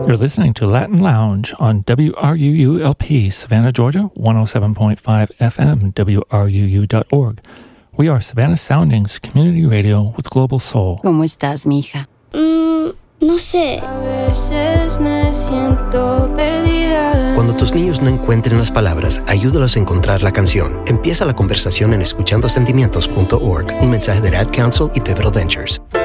You're listening to Latin Lounge on WRUU-LP, Savannah, Georgia, 107.5 FM, WRUU.org. We are Savannah Soundings Community Radio with Global Soul. ¿Cómo estás, mija? No sé. A veces me siento perdida. Cuando tus niños no encuentren las palabras, ayúdalos a encontrar la canción. Empieza la conversación en escuchandosentimientos.org. Un mensaje de Ad Council y Pivotal Ventures.